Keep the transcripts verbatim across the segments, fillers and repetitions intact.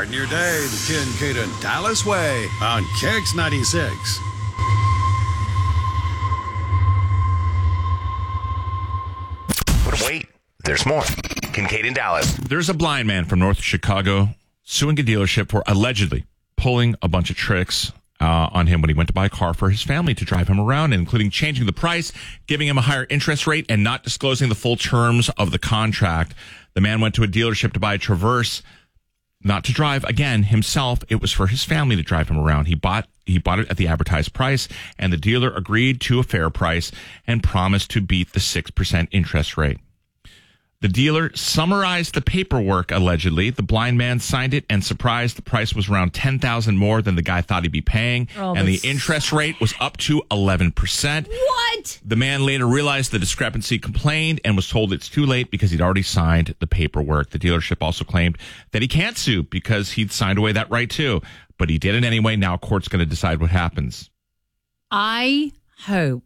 Starting your day the Kincaid and Dallas way on Kicks ninety-six. But wait, there's more. Kincaid and Dallas. There's a blind man from North Chicago suing a dealership for allegedly pulling a bunch of tricks uh, on him when he went to buy a car for his family to drive him around, including changing the price, giving him a higher interest rate, and not disclosing the full terms of the contract. The man went to a dealership to buy a Traverse, not to drive, again, himself. It was for his family to drive him around. He bought he bought it at the advertised price, and the dealer agreed to a fair price and promised to beat the six percent interest rate. The dealer summarized the paperwork, allegedly. The blind man signed it and surprised the price was around ten thousand dollars more than the guy thought he'd be paying. Oh, and the interest rate was up to eleven percent. What? The man later realized the discrepancy, complained, and was told it's too late because he'd already signed the paperwork. The dealership also claimed that he can't sue because he'd signed away that right too. But he did it anyway. Now court's going to decide what happens. I hope.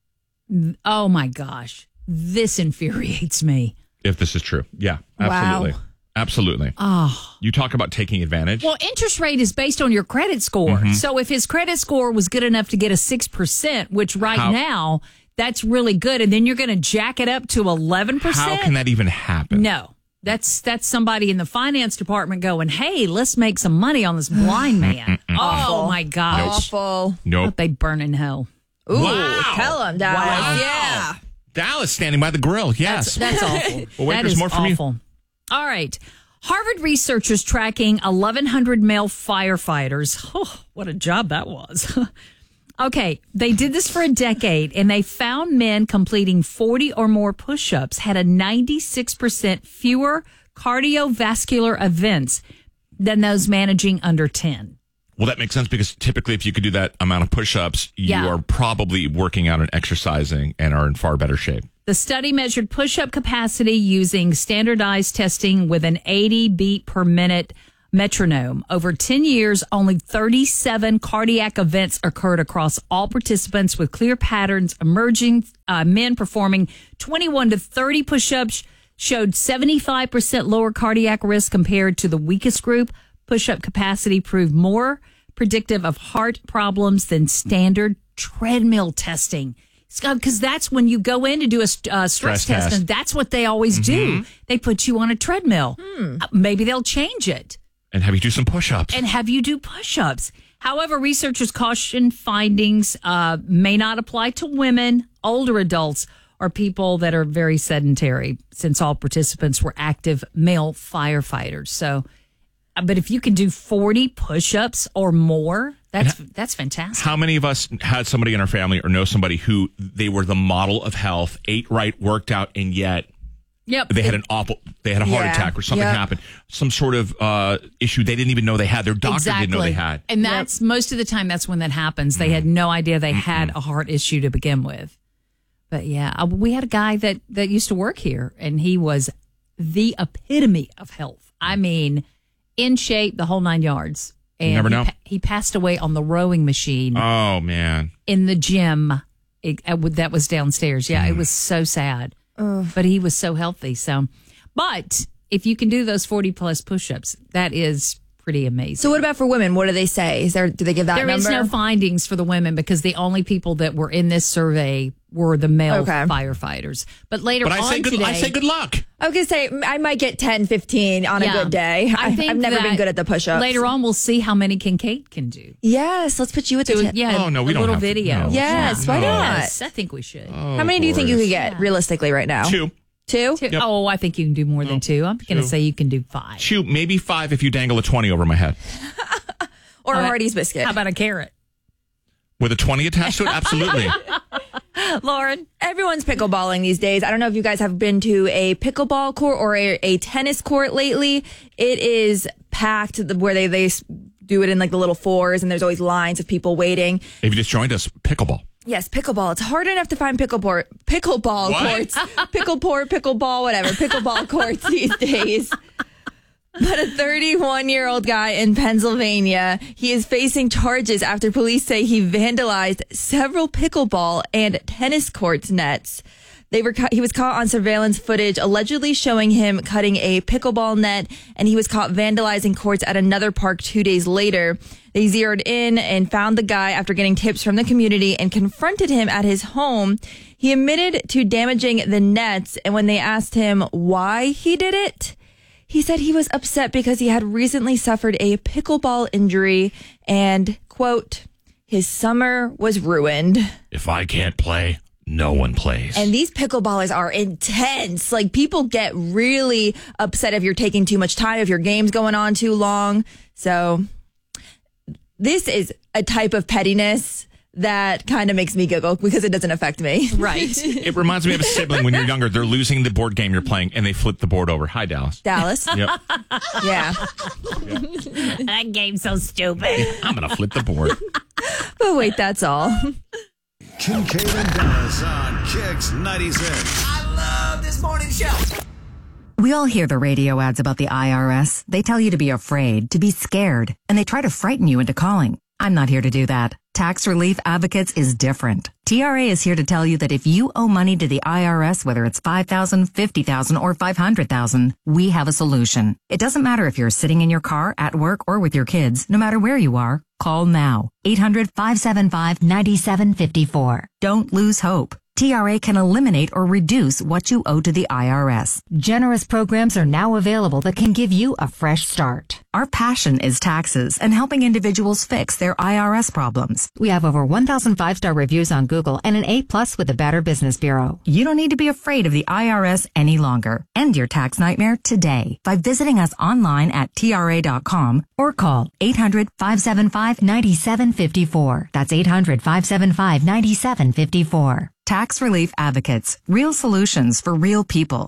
Oh, my gosh. This infuriates me. If this is true. Yeah, absolutely. Wow. Absolutely. Oh. You talk about taking advantage. Well, interest rate is based on your credit score. Mm-hmm. So if his credit score was good enough to get a six percent, which right How, now, that's really good, and then you're going to jack it up to eleven percent? How can that even happen? No. That's that's somebody in the finance department going, hey, let's make some money on this blind man. Oh, my gosh. Awful. Nope. I hope they burn in hell. Ooh, Wow. tell him, Dallas. Wow. Yeah. Dallas standing by the grill. Yes. That's, that's awful. Well, wait, that there's is more from you. awful. All right. Harvard researchers tracking eleven hundred male firefighters. Oh, what a job that was. Okay, they did this for a decade, and they found men completing forty or more push-ups had a ninety-six percent fewer cardiovascular events than those managing under ten. Well, that makes sense because typically if you could do that amount of push-ups, you Yeah. are probably working out and exercising and are in far better shape. The study measured push-up capacity using standardized testing with an eighty beat per minute metronome. Over ten years, only thirty-seven cardiac events occurred across all participants, with clear patterns emerging. Uh, men performing twenty-one to thirty push-ups showed seventy-five percent lower cardiac risk compared to the weakest group. Push-up capacity proved more predictive of heart problems than standard treadmill testing. Because that's when you go in to do a uh, stress, Stress test, test. and that's what they always Mm-hmm. do. They put you on a treadmill. Uh, maybe they'll change it And have you do some push-ups. and have you do push-ups. However, researchers caution findings uh, may not apply to women, older adults, or people that are very sedentary, since all participants were active male firefighters. So, uh, but if you can do forty push-ups or more, that's that's fantastic. How many of us had somebody in our family or know somebody who they were the model of health, ate right, worked out, and yet Yep. they had an awful, they had a heart Yeah. attack or something Yep. happened, some sort of uh, issue they didn't even know they had. Their doctor didn't know they had. And that's most of the time that's when that happens. They had no idea they had a heart issue to begin with. But yeah, uh, we had a guy that, that used to work here, and he was the epitome of health. I mean, in shape, the whole nine yards. And You never he, know. pa- he passed away on the rowing machine Oh, man. in the gym it, uh, that was downstairs. Yeah, it was so sad. But he was so healthy. So, but if you can do those forty plus push-ups, that is pretty amazing. So what about for women? What do they say? Is there? Do they give that There number? is no findings for the women because the only people that were in this survey were the male Okay. firefighters. But later But I on say good. today, I say good luck. I was gonna say I might get ten, fifteen on Yeah. a good day. I, think I've never that been good at the push-ups. Later on, we'll see how many Kincaid can do. Yes, let's put you at the. Do ten. it, yeah. Oh, no, we a don't little have to- video. no. Yes, why not? Yes, I think we should. How many do you think you could get realistically right now? Two. Two? Two- Oh, I think you can do more than two. I'm going to two. say you can do five. Two, maybe five if you dangle a twenty over my head. Or How a about- Hardee's biscuit? How about a carrot? With a twenty attached to it? Absolutely. Lauren? Everyone's pickleballing these days. I don't know if you guys have been to a pickleball court or a, a tennis court lately. It is packed where they, they do it in like the little fours, and there's always lines of people waiting. If you just joined us, pickleball. Yes, pickleball. It's hard enough to find pickleball pickleball What? courts, pickleball, pickleball, whatever, pickleball courts these days. But a thirty-one-year-old guy in Pennsylvania, he is facing charges after police say he vandalized several pickleball and tennis courts nets. They were ca- he was caught on surveillance footage allegedly showing him cutting a pickleball net, and he was caught vandalizing courts at another park two days later. They zeroed in and found the guy after getting tips from the community and confronted him at his home. He admitted to damaging the nets, and when they asked him why he did it, he said he was upset because he had recently suffered a pickleball injury and, quote, his summer was ruined. If I can't play, no one plays. And these pickleballers are intense. Like, people get really upset if you're taking too much time, if your game's going on too long. So this is a type of pettiness that kind of makes me giggle because it doesn't affect me. Right. It reminds me of a sibling when you're younger. They're losing the board game you're playing, and they flip the board over. Hi, Dallas. Dallas? Yep. Yeah. That game's so stupid. I'm going to flip the board. But wait, that's all. Kincaid and Dallas on Kicks ninety-six. I love this morning show. We all hear the radio ads about the I R S. They tell you to be afraid, to be scared, and they try to frighten you into calling. I'm not here to do that. Tax Relief Advocates is different. T R A is here to tell you that if you owe money to the I R S, whether it's five thousand dollars, fifty thousand dollars, or five hundred thousand dollars, we have a solution. It doesn't matter if you're sitting in your car, at work, or with your kids. No matter where you are, call now. eight hundred, five seven five, nine seven five four. Don't lose hope. T R A can eliminate or reduce what you owe to the I R S. Generous programs are now available that can give you a fresh start. Our passion is taxes and helping individuals fix their I R S problems. We have over one thousand five-star reviews on Google and an A plus with the Better Business Bureau. You don't need to be afraid of the I R S any longer. End your tax nightmare today by visiting us online at T R A dot com or call eight hundred, five seven five, nine seven five four. That's eight hundred, five seven five, nine seven five four. Tax Relief Advocates. Real solutions for real people.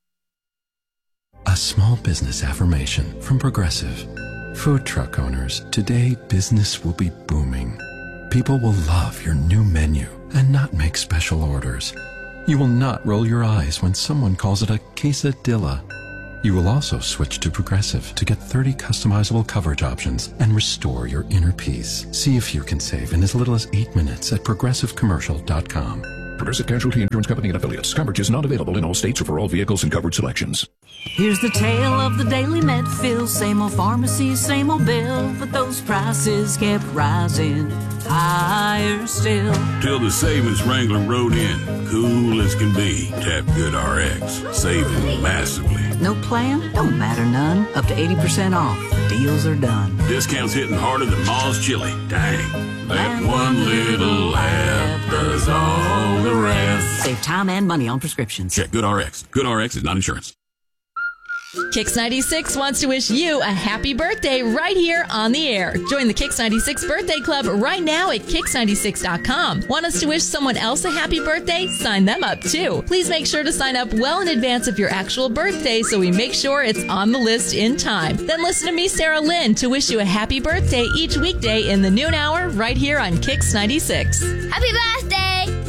A small business affirmation from Progressive. Food truck owners, today business will be booming. People will love your new menu and not make special orders. You will not roll your eyes when someone calls it a quesadilla. You will also switch to Progressive to get thirty customizable coverage options and restore your inner peace. See if you can save in as little as eight minutes at progressive commercial dot com. Progressive Casualty Insurance Company and Affiliates. Coverage is not available in all states or for all vehicles and coverage selections. Here's the tale of the daily med fill. Same old pharmacy, same old bill, but those prices kept rising higher still. Till the savings Wrangler rode in, cool as can be. Tap GoodRx, saving massively. No plan? Don't matter none. Up to eighty percent off. Deals are done. Discounts hitting harder than Ma's chili. Dang. That one little app does all the rest. Save time and money on prescriptions. Check GoodRx. GoodRx is not insurance. Kicks ninety-six wants to wish you a happy birthday right here on the air. Join the Kicks ninety-six Birthday Club right now at kicks ninety-six dot com. Want us to wish someone else a happy birthday? Sign them up too. Please make sure to sign up well in advance of your actual birthday so we make sure it's on the list in time. Then listen to me, Sarah Lynn, to wish you a happy birthday each weekday in the noon hour right here on Kicks ninety-six. Happy birthday!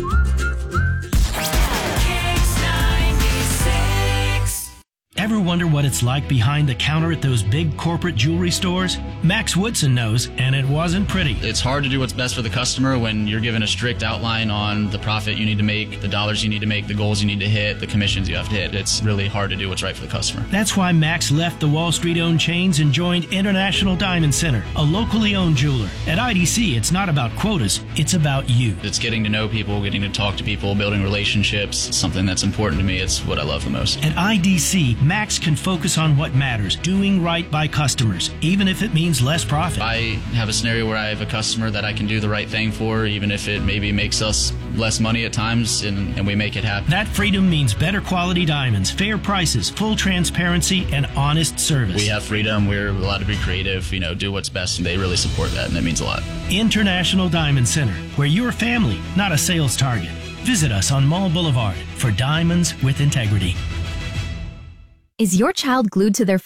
Ever wonder what it's like behind the counter at those big corporate jewelry stores? Max Woodson knows, and it wasn't pretty. It's hard to do what's best for the customer when you're given a strict outline on the profit you need to make, the dollars you need to make, the goals you need to hit, the commissions you have to hit. It's really hard to do what's right for the customer. That's why Max left the Wall Street-owned chains and joined International Diamond Center, a locally owned jeweler. At I D C, it's not about quotas, it's about you. It's getting to know people, getting to talk to people, building relationships, something that's important to me. It's what I love the most. At I D C, Max can focus on what matters, doing right by customers, even if it means less profit. I have a scenario where I have a customer that I can do the right thing for, even if it maybe makes us less money at times, and, and we make it happen. That freedom means better quality diamonds, fair prices, full transparency, and honest service. We have freedom. We're allowed to be creative, you know, do what's best, and they really support that, and that means a lot. International Diamond Center, where you're family, not a sales target. Visit us on Mall Boulevard for diamonds with integrity. Is your child glued to their phone?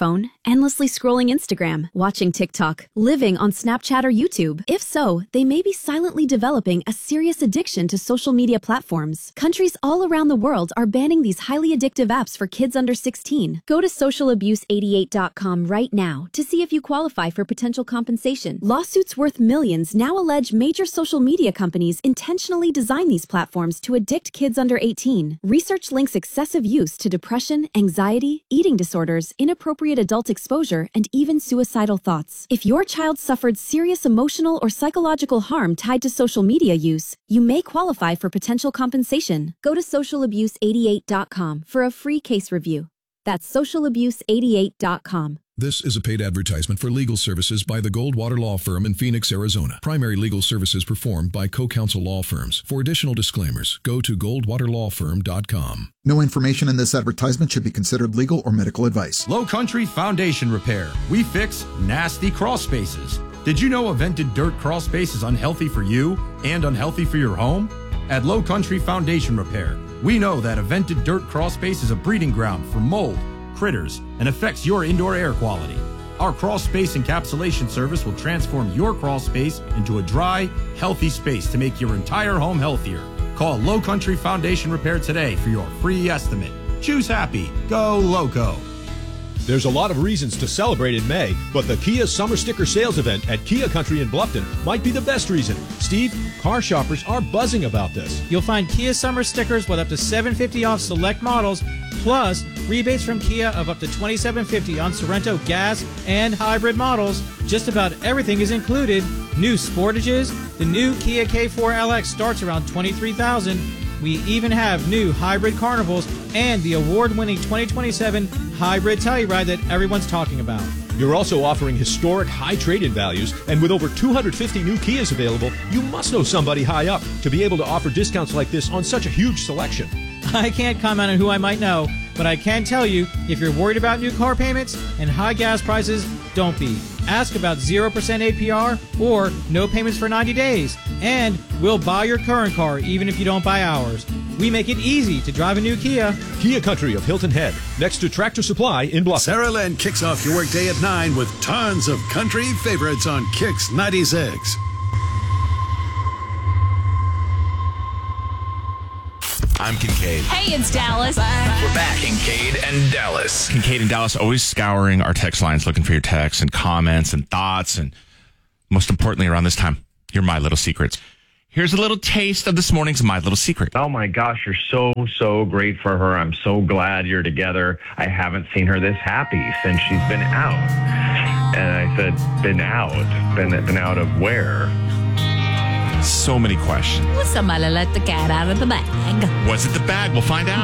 endlessly scrolling Instagram, watching TikTok, living on Snapchat or YouTube? If so, they may be silently developing a serious addiction to social media platforms. Countries all around the world are banning these highly addictive apps for kids under sixteen. Go to social abuse eighty-eight dot com right now to see if you qualify for potential compensation. Lawsuits worth millions now allege major social media companies intentionally design these platforms to addict kids under eighteen. Research links excessive use to depression, anxiety, eating disorders, inappropriate adult exposure, and even suicidal thoughts. If your child suffered serious emotional or psychological harm tied to social media use, you may qualify for potential compensation. Go to social abuse eighty-eight dot com for a free case review. That's social abuse eighty-eight dot com. This is a paid advertisement for legal services by the Goldwater Law Firm in Phoenix, Arizona. Primary legal services performed by Co-Counsel Law Firms. For additional disclaimers, go to goldwater law firm dot com. No information in this advertisement should be considered legal or medical advice. Low Country Foundation Repair. We fix nasty crawl spaces. Did you know a vented dirt crawl space is unhealthy for you and unhealthy for your home? At Low Country Foundation Repair, we know that a vented dirt crawl space is a breeding ground for mold, critters, and affects your indoor air quality. Our crawl space encapsulation service will transform your crawl space into a dry, healthy space to make your entire home healthier. Call Low Country Foundation Repair today for your free estimate. Choose happy. Go Loco. There's a lot of reasons to celebrate in May, but the Kia Summer Sticker Sales event at Kia Country in Bluffton might be the best reason. Steve, car shoppers are buzzing about this. You'll find Kia Summer stickers with up to seven hundred fifty dollars off select models, plus rebates from Kia of up to twenty-seven fifty on Sorento gas and hybrid models. Just about everything is included. New Sportages, the new Kia K four L X starts around twenty-three thousand dollars. We even have new hybrid Carnivals and the award-winning twenty twenty-seven hybrid Telluride that everyone's talking about. You're also offering historic high trade-in values, and with over two hundred fifty new Kias available, you must know somebody high up to be able to offer discounts like this on such a huge selection. I can't comment on who I might know, but I can tell you, if you're worried about new car payments and high gas prices, don't be. Ask about zero percent A P R or no payments for ninety days, and we'll buy your current car even if you don't buy ours. We make it easy to drive a new Kia. Kia Country of Hilton Head, next to Tractor Supply in Bluffton. Sarah Lynn kicks off your workday at nine with tons of country favorites on Kix ninety-six. I'm Kincaid. Hey, it's Dallas. We're back. Kincaid and Dallas. Kincaid and Dallas always scouring our text lines, looking for your texts and comments and thoughts. And most importantly, around this time, your My Little Secrets. Here's a little taste of this morning's My Little Secret. Oh, my gosh, you're so, so great for her. I'm so glad you're together. I haven't seen her this happy since she's been out. And I said, been out? Been, been out of where? So many questions. Well, somebody let the cat out of the bag. Was it the bag? We'll find out.